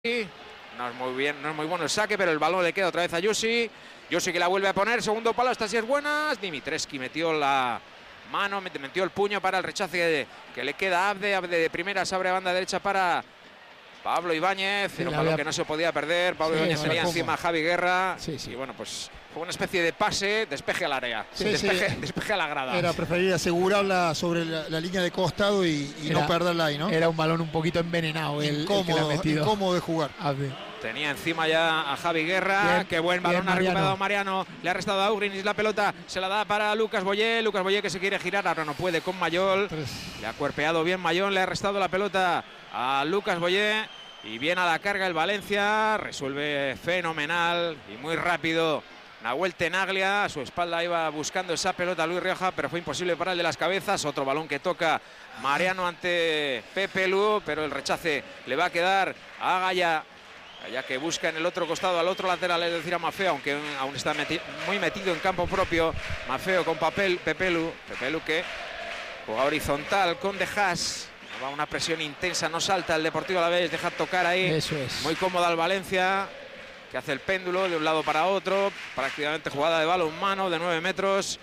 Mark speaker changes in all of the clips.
Speaker 1: No es muy bien, no es muy bueno el saque, pero el balón le queda otra vez a Yusi. Yusi que la vuelve a poner, segundo palo, esta sí es buena. Dimitrescu metió la mano, metió el puño para el rechace que le queda a Abde. Abde de primera se abre banda derecha para Pablo Ibáñez. Era un balón que no se podía perder. Pablo Ibáñez tenía encima a Javi Guerra. Y bueno, pues fue una especie de pase, despeje al área, despeje a la grada.
Speaker 2: Era preferible asegurarla sobre la línea de costado y no perderla ahí, ¿no?
Speaker 3: Era un balón un poquito envenenado,
Speaker 2: incómodo de jugar.
Speaker 1: Tenía encima ya a Javi Guerra. Bien, qué buen balón ha recuperado Mariano. Le ha restado a Ugrinis la pelota. Se la da para Lucas Boyé. Lucas Boyé que se quiere girar. Ahora no puede con Mayol. Le ha cuerpeado bien Mayol. Le ha restado la pelota a Lucas Boyé. Y viene a la carga el Valencia. Resuelve fenomenal y muy rápido Nahuel Tenaglia. A su espalda iba buscando esa pelota Luis Rioja, pero fue imposible para el de las cabezas. Otro balón que toca Mariano ante Pepe Lu, pero el rechace le va a quedar a Gaya. Ya que busca en el otro costado al otro lateral, es decir a Maffeo, aunque aún está muy metido en campo propio. Maffeo con Pepe Lu que juega horizontal con De Haas. Va una presión intensa, no salta el Deportivo Alavés, deja tocar ahí.
Speaker 3: Eso es.
Speaker 1: Muy cómoda el Valencia, que hace el péndulo de un lado para otro. Prácticamente jugada de balón mano de 9 metros.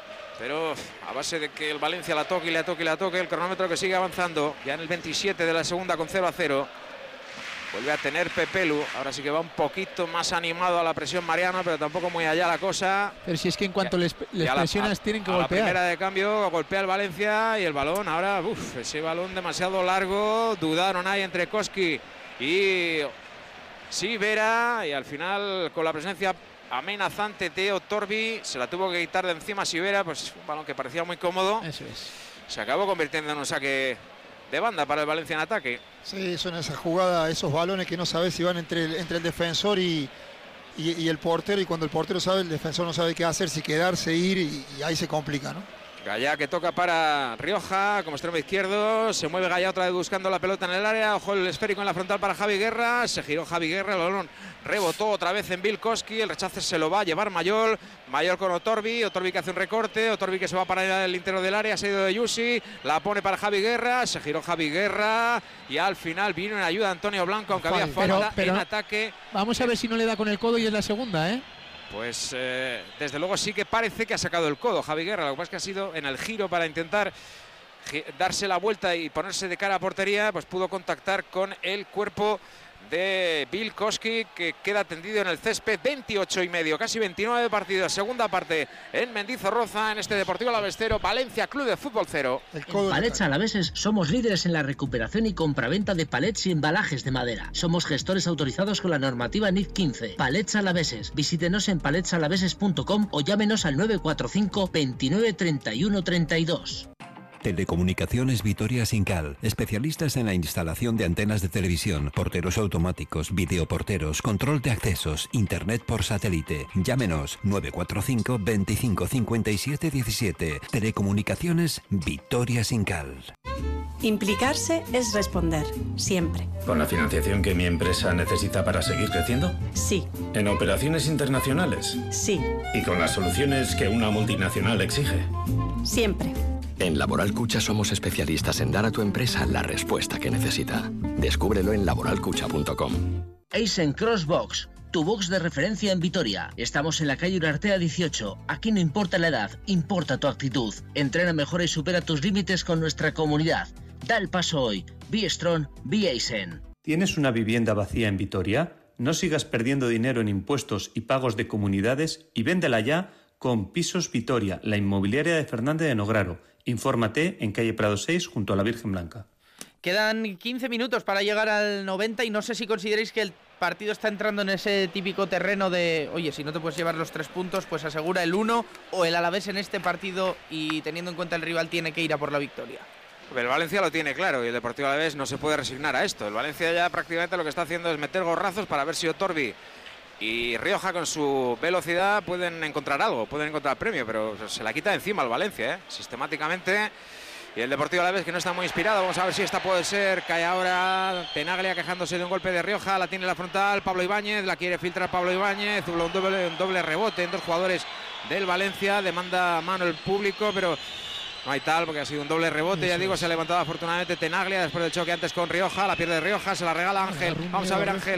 Speaker 1: Pero a base de que el Valencia la toque y la toque y la toque, el cronómetro que sigue avanzando. Ya en el 27 de la segunda con 0-0. Vuelve a tener Pepe Lu. Ahora sí que va un poquito más animado a la presión Mariano, pero tampoco muy allá la cosa.
Speaker 3: Pero si es que en cuanto les presionas tienen que golpear.
Speaker 1: La primera de cambio golpea el Valencia y el balón ahora, ese balón demasiado largo. Dudaron ahí entre Koski y Sivera. Y al final con la presencia amenazante Teo Torbi se la tuvo que quitar de encima Sivera. Pues un balón que parecía muy cómodo.
Speaker 3: Eso es.
Speaker 1: Se acabó convirtiendo en un saque de banda para el Valencia en ataque.
Speaker 2: Sí, son esas jugadas, esos balones que no sabes si van entre el defensor y el portero, y cuando el portero sabe, el defensor no sabe qué hacer, si quedarse, ir, y ahí se complica, ¿no?
Speaker 1: Gaya que toca para Rioja como extremo izquierdo. Se mueve Gaya otra vez buscando la pelota en el área. Ojo el esférico en la frontal para Javi Guerra. Se giró Javi Guerra, el balón rebotó otra vez en Bill Koski. El rechace se lo va a llevar Mayol. Mayol con Otorbi. Otorbi que hace un recorte. Otorbi que se va para el interior del área. Se ha ido de Yusi. La pone para Javi Guerra. Se giró Javi Guerra. Y al final vino en ayuda Antonio Blanco, aunque había falta en ataque.
Speaker 3: Vamos a ver si no le da con el codo y es la segunda, ¿eh?
Speaker 1: Pues desde luego sí que parece que ha sacado el codo Javi Guerra. Lo que pasa es que ha sido en el giro para intentar darse la vuelta y ponerse de cara a portería. Pues pudo contactar con el cuerpo de Bill Koski, que queda tendido en el césped. 28,5, casi 29 de partido. Segunda parte en Mendizorroza, en este Deportivo Alavés 0, Valencia Club de Fútbol 0.
Speaker 4: En Palets Alaveses somos líderes en la recuperación y compraventa de palets y embalajes de madera. Somos gestores autorizados con la normativa NIC 15. Palets Alaveses. Visítenos en paletsalaveses.com o llámenos al 945 29 31 32.
Speaker 5: Telecomunicaciones Vitoria Sincal, especialistas en la instalación de antenas de televisión, porteros automáticos, videoporteros, control de accesos, internet por satélite. Llámenos 945 25 57 17. Telecomunicaciones Vitoria Sincal.
Speaker 6: Implicarse es responder, siempre.
Speaker 7: ¿Con la financiación que mi empresa necesita para seguir creciendo?
Speaker 6: Sí.
Speaker 7: ¿En operaciones internacionales?
Speaker 6: Sí.
Speaker 7: ¿Y con las soluciones que una multinacional exige?
Speaker 6: Siempre.
Speaker 8: En Laboral Cucha somos especialistas en dar a tu empresa la respuesta que necesita. Descúbrelo en laboralcucha.com.
Speaker 4: Eisen Crossbox, tu box de referencia en Vitoria. Estamos en la calle Urartea 18. Aquí no importa la edad, importa tu actitud. Entrena mejor y supera tus límites con nuestra comunidad. Da el paso hoy. Be Strong, be Eisen.
Speaker 9: ¿Tienes una vivienda vacía en Vitoria? No sigas perdiendo dinero en impuestos y pagos de comunidades y véndela ya con Pisos Vitoria, la inmobiliaria de Fernández de Nograro. Infórmate en calle Prado 6 junto a la Virgen Blanca.
Speaker 3: Quedan 15 minutos para llegar al 90 y no sé si consideréis que el partido está entrando en ese típico terreno de, oye, si no te puedes llevar los 3 puntos, pues asegura el 1, o el Alavés en este partido y teniendo en cuenta el rival tiene que ir a por la victoria.
Speaker 1: El Valencia lo tiene claro y el Deportivo Alavés no se puede resignar a esto. El Valencia ya prácticamente lo que está haciendo es meter gorrazos para ver si Otorbi y Rioja con su velocidad pueden encontrar algo, pueden encontrar premio, pero se la quita encima al Valencia, sistemáticamente. Y el Deportivo Alavés que no está muy inspirado. Vamos a ver si esta puede ser. Cae ahora Tenaglia quejándose de un golpe de Rioja. La tiene la frontal Pablo Ibáñez. La quiere filtrar Pablo Ibáñez. Un doble rebote en dos jugadores del Valencia. Demanda mano el público, pero No hay tal, porque ha sido un doble rebote. Ya digo, se ha levantado afortunadamente Tenaglia después del choque antes con Rioja. La pierde Rioja, se la regala Ángel. Vamos a ver Ángel.